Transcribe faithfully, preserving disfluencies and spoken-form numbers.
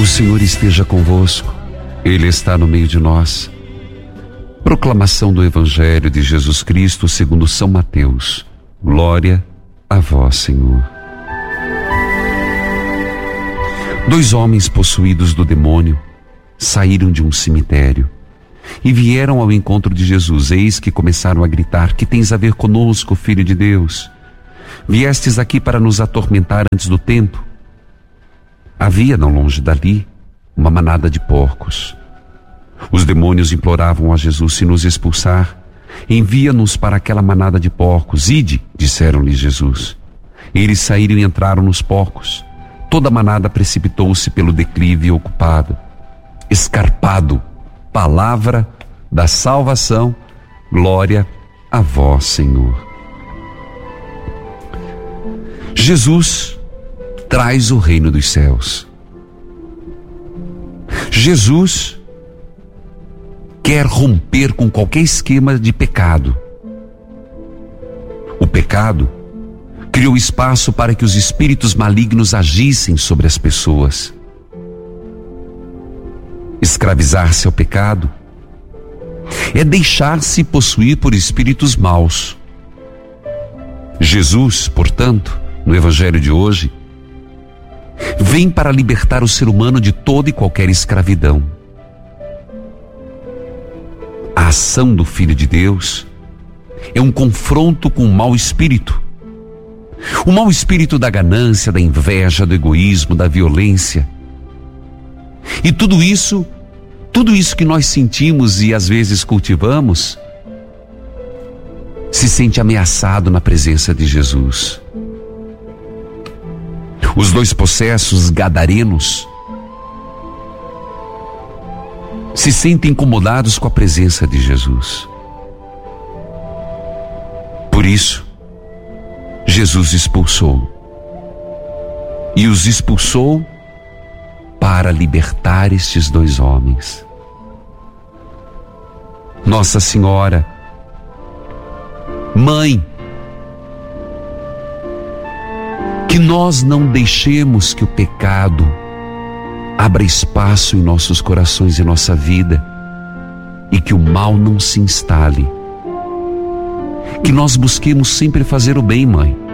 Senhor esteja convosco, Ele está no meio de nós. Proclamação do Evangelho de Jesus Cristo segundo São Mateus. Glória a vós, Senhor. Dois homens possuídos do demônio saíram de um cemitério e vieram ao encontro de Jesus. Eis que começaram a gritar: que tens a ver conosco, Filho de Deus? Viestes aqui para nos atormentar antes do tempo? Havia, não longe dali, uma manada de porcos. Os demônios imploravam a Jesus: se nos expulsar, envia-nos para aquela manada de porcos. Ide, disseram-lhe Jesus. Eles saíram e entraram nos porcos. Toda a manada precipitou-se pelo declive ocupado, escarpado. Palavra da salvação. Glória a vós, Senhor. Jesus traz o reino dos céus. Jesus quer romper com qualquer esquema de pecado. O pecado criou espaço para que os espíritos malignos agissem sobre as pessoas. Escravizar-se ao pecado é deixar-se possuir por espíritos maus. Jesus, portanto, no Evangelho de hoje, vem para libertar o ser humano de toda e qualquer escravidão. A ação do Filho de Deus é um confronto com o mau espírito. O mau espírito da ganância, da inveja, do egoísmo, da violência. E tudo isso, tudo isso que nós sentimos e às vezes cultivamos, se sente ameaçado na presença de Jesus. Os dois possessos gadarenos se sentem incomodados com a presença de Jesus. Por isso, Jesus expulsou. E os expulsou para libertar estes dois homens. Nossa Senhora, Mãe, que nós não deixemos que o pecado abra espaço em nossos corações e nossa vida, e que o mal não se instale. Que nós busquemos sempre fazer o bem, Mãe.